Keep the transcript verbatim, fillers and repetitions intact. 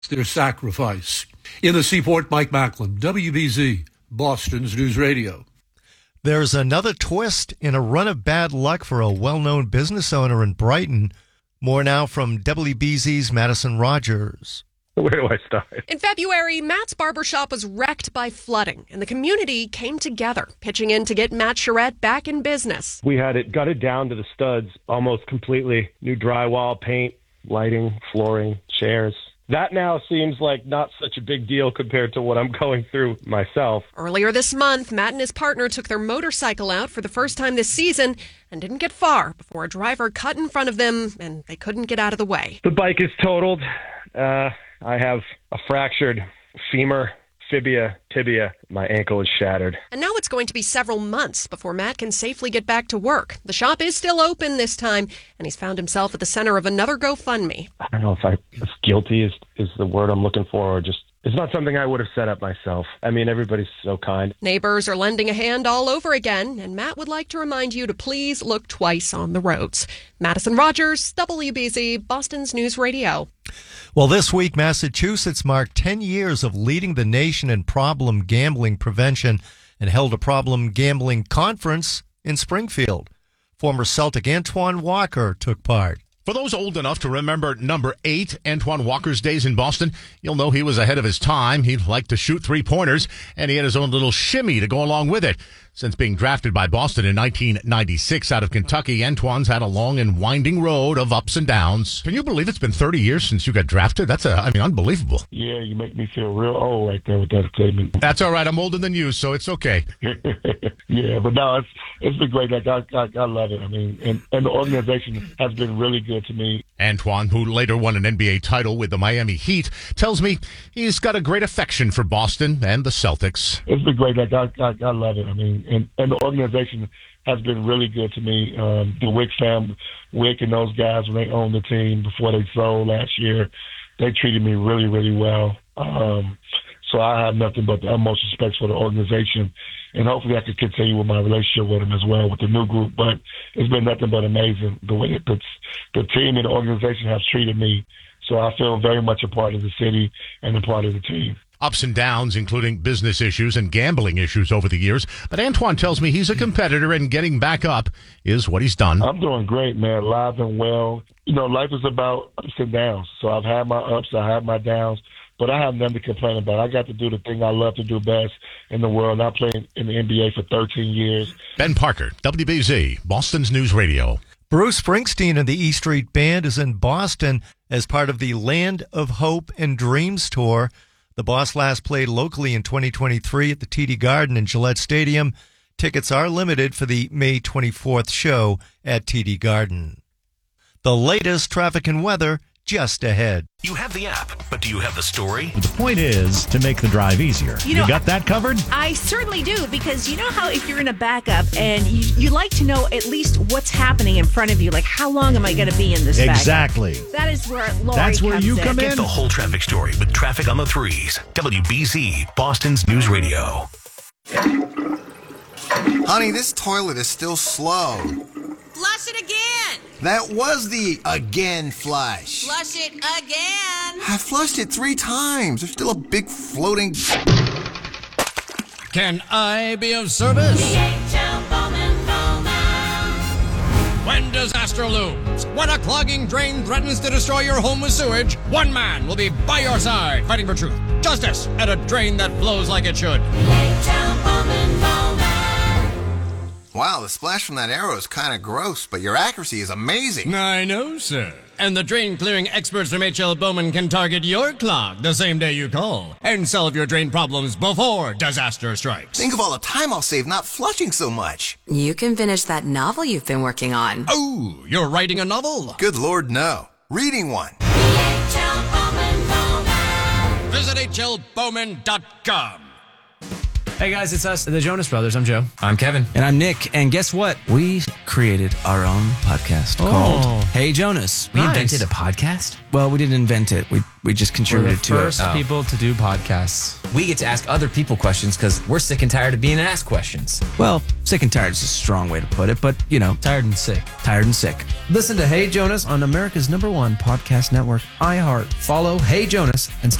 their sacrifice. In the Seaport, Mike Macklin, W B Z, Boston's News Radio. There's another twist in a run of bad luck for a well-known business owner in Brighton. More now from W B Z's Madison Rogers. Where do I start? In February, Matt's barbershop was wrecked by flooding, and the community came together, pitching in to get Matt Charette back in business. We had it gutted down to the studs almost completely. New drywall, paint, lighting, flooring, chairs. That now seems like not such a big deal compared to what I'm going through myself. Earlier this month, Matt and his partner took their motorcycle out for the first time this season and didn't get far before a driver cut in front of them and they couldn't get out of the way. The bike is totaled. Uh, I have a fractured femur, fibia, tibia. My ankle is shattered. And now it's going to be several months before Matt can safely get back to work. The shop is still open this time, and he's found himself at the center of another GoFundMe. I don't know if I if guilty is, is the word I'm looking for, or just it's not something I would have set up myself. I mean, everybody's so kind. Neighbors are lending a hand all over again, and Matt would like to remind you to please look twice on the roads. Madison Rogers, W B Z, Boston's News Radio. Well, this week, Massachusetts marked ten years of leading the nation in problem gambling prevention and held a problem gambling conference in Springfield. Former Celtic Antoine Walker took part. For those old enough to remember number eight, Antoine Walker's days in Boston, you'll know he was ahead of his time. He liked to shoot three-pointers, and he had his own little shimmy to go along with it. Since being drafted by Boston in nineteen ninety-six out of Kentucky, Antoine's had a long and winding road of ups and downs. Can you believe it's been thirty years since you got drafted? That's, a, I mean, unbelievable. Yeah, you make me feel real old right there with that statement. That's all right. I'm older than you, so it's okay. Yeah, but no, it's it's been great. Like, I, I, I love it. I mean, and, and the organization has been really good to me. Antoine, who later won an N B A title with the Miami Heat, tells me he's got a great affection for Boston and the Celtics. It's been great. Like, I, I, I love it. I mean, and, and the organization has been really good to me. Um, the Wick family, Wick and those guys, when they owned the team before they sold last year, they treated me really, really well. Um, so I have nothing but the utmost respect for the organization, and hopefully I can continue with my relationship with them as well with the new group. But it's been nothing but amazing the way that the, the team and the organization has treated me. So I feel very much a part of the city and a part of the team. Ups and downs, including business issues and gambling issues over the years. But Antoine tells me he's a competitor, and getting back up is what he's done. I'm doing great, man, alive and well. You know, life is about ups and downs. So I've had my ups, I have my downs, but I have nothing to complain about. I got to do the thing I love to do best in the world. I played in the N B A for thirteen years. Ben Parker, W B Z, Boston's News Radio. Bruce Springsteen and the E Street Band is in Boston as part of the Land of Hope and Dreams tour. The Boss last played locally in twenty twenty-three at the T D Garden and Gillette Stadium. Tickets are limited for the May twenty-fourth show at T D Garden. The latest traffic and weather just ahead. You have the app, but do you have the story? The point is to make the drive easier. You, know, you got that covered? I certainly do, because you know how if you're in a backup and you, you like to know at least what's happening in front of you, like how long am I going to be in this exactly. backup? That is where Lori That's where comes you in. come in. Get the whole traffic story with Traffic on the Threes. W B Z, Boston's News Radio. Honey, this toilet is still slow. Flush it again. That was the again flush. Flush it again. I flushed it three times. There's still a big floating... Can I be of service? D H L Bowman Bowman. When disaster looms, when a clogging drain threatens to destroy your home with sewage, one man will be by your side fighting for truth, justice, and a drain that flows like it should. D H L Bowman Bowman. Wow, the splash from that arrow is kind of gross, but your accuracy is amazing. I know, sir. And the drain clearing experts from H L Bowman can target your clog the same day you call and solve your drain problems before disaster strikes. Think of all the time I'll save not flushing so much. You can finish that novel you've been working on. Oh, you're writing a novel? Good Lord, no. Reading one. D H L Bowman Bowman. Visit H L Bowman dot com. Hey guys, it's us, the Jonas Brothers. I'm Joe. I'm Kevin. And I'm Nick. And guess what? We created our own podcast Oh. called Hey Jonas. We invented a podcast? Well, we didn't invent it. We we just contributed the to first it. people to do podcasts. We get to ask other people questions because we're sick and tired of being asked questions. Well, sick and tired is a strong way to put it, but you know, tired and sick. Tired and sick. Listen to Hey Jonas on America's number one podcast network, iHeart. Follow Hey Jonas and